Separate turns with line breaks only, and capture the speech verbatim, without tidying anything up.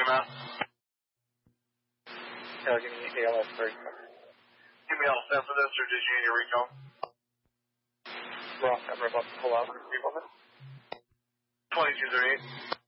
Matt.
Yeah, give me A L S first.
Give me all set for this, or did you need your recon?
Ross, I'm about to pull out for people.
twenty-two thirty-eight.